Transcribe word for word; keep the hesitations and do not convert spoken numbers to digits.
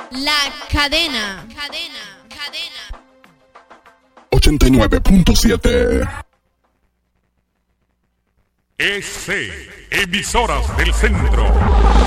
La cadena. Cadena. Cadena. ochenta y nueve punto siete. E C, Emisoras del Centro.